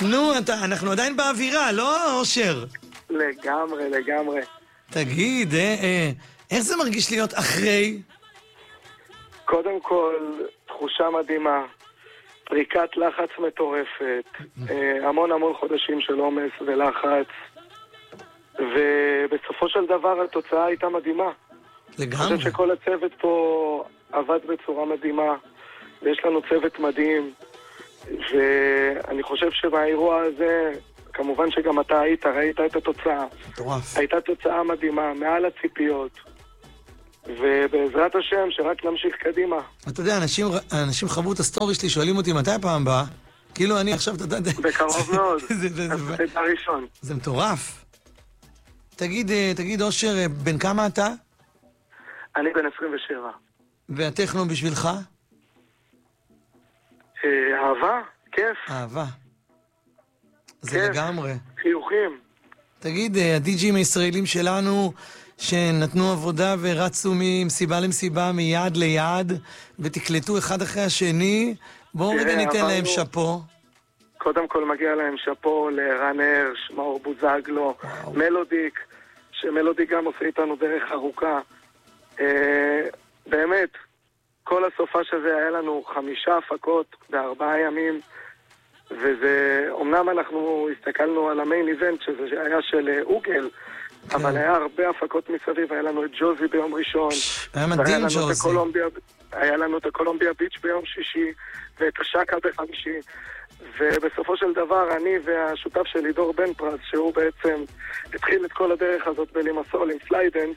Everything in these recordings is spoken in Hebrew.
נו, אנחנו עדיין באווירה, לא אושר? לגמרי, לגמרי. תגיד, איך זה מרגיש להיות אחרי? קודם כל, תחושה מדהימה. פריקת לחץ מטורפת. המון המון חודשים של עומס ולחץ. ובסופו של דבר התוצאה הייתה מדהימה. לגמרי. אני חושב שכל הצוות פה עבד בצורה מדהימה. ויש לנו צוות מדהים. ואני חושב שבאירוע הזה, כמובן שגם אתה ראית את התוצאה. מטורף. הייתה תוצאה מדהימה, מעל הציפיות. ובעזרת השם, שרק נמשיך קדימה. אתה יודע, אנשים חוו את הסטורי שלי, שואלים אותי מתי הפעם הבאה? כאילו אני עכשיו, אתה יודע... בקרוב מאוד. זה הראשון. זה מטורף. תגיד, אושר, בן כמה אתה? אני בן 27. והטכנו בשבילך? אהבה, כיף. אהבה. זה לגמרי. חיוכים. תגיד, הדי-ג'ים הישראלים שלנו שנתנו עבודה ורצו ממסיבה למסיבה, מיעד ליעד, ותקלטו אחד אחרי השני, בואו רגע ניתן להם שפו. קודם כל מגיע להם שפו לרן הרש, מאור בוזגלו, מלודיק, שמלודיק גם עושה איתנו דרך ארוכה. באמת, כל הסופה שזה היה לנו 5 הפקות ב4 ימים, וזה, אמנם אנחנו הסתכלנו על המיין איבנט, שזה היה של אוגל, אבל היה הרבה הפקות מסביב, היה לנו את ג'וזי ביום ראשון, היה מדהים ג'וזי. היה לנו את הקולומביה ביץ' ביום שישי, ואת השקה בחמישי, ובסופו של דבר אני והשותף שלי דור בן פרס, שהוא בעצם התחיל את כל הדרך הזאת בלימסול עם פליידנס,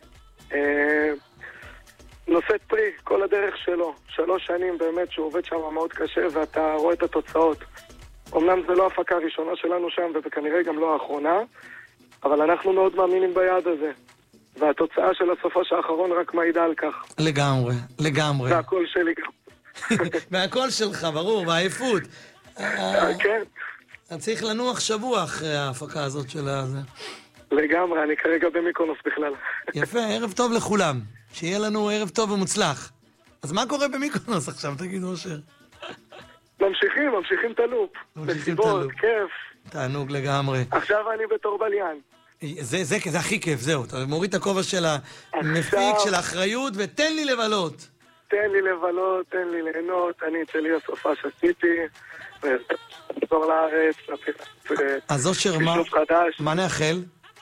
נושאת פרי, כל הדרך שלו. 3 שנים באמת שהוא עובד שם מאוד קשה, ואתה רואה את התוצאות. אמנם זה לא הפקה הראשונה שלנו שם, וכנראה גם לא האחרונה, אבל אנחנו מאוד מאמינים ביעד הזה. והתוצאה של הסופש האחרון רק מעידה על כך. לגמרי, לגמרי. והקול שלי גם. והקול שלך, ברור, והעייפות. כן. צריך לנוח שבוע אחרי ההפקה הזאת של הזה. לגמרי, אני כרגע במיקונוס בכלל. יפה, ערב טוב לכולם. שיהיה לנו ערב טוב ומוצלח. אז מה קורה במיקונוס עכשיו, תגיד אושר? ממשיכים את הלופ. בסיבות, כיף. תענוג לגמרי. עכשיו אני בתור בליין. זה הכי כיף, זהו. אתה מוריד את הכובע של המפיק, של האחריות, ותן לי לבלות. תן לי לבלות, תן לי ליהנות. אני אצלי הסופה שעשיתי, ותחזור לארץ, אז אושר, מה נאחל?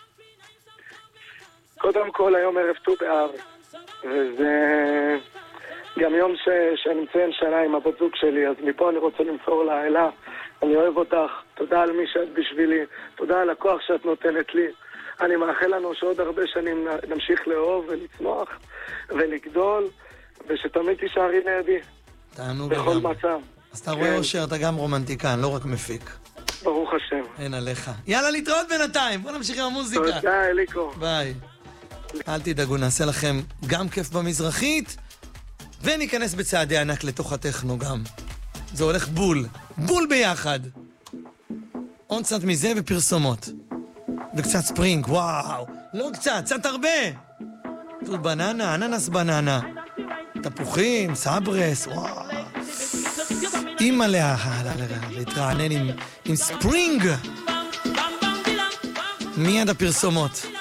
קודם כל, היום ערב ט"ו באב, וזה גם יום שאני מציין שנה עם הבת זוג שלי, אז מפה אני רוצה למסור לה, אלה, אני אוהב אותך, תודה על מי שאת בשבילי, תודה על הכוח שאת נותנת לי. אני מאחל לנו שעוד הרבה שנים נמשיך לאהוב ולצמוח ולגדול, ושתמיד תישארי לידי. תענוג בכל מצב. אז אתה רואה אושר, אתה גם רומנטיקן, לא רק מפיק. ברוך השם. אין עליך. יאללה, להתראות בינתיים, בוא נמשיך עם המוזיקה. תודה, אליקו. ביי. אל תדאגו, נעשה לכם גם כיף במזרחית, וניכנס בצעדי ענק לתוך הטכנו גם. זה הולך בול ביחד. עוד קצת מזה ופרסומות. וקצת ספרינג, וואו. לא קצת הרבה. תות בננה, אננס בננה. תפוחים, סברס, וואו. אימא להתרענן עם ספרינג. מיד הפרסומות.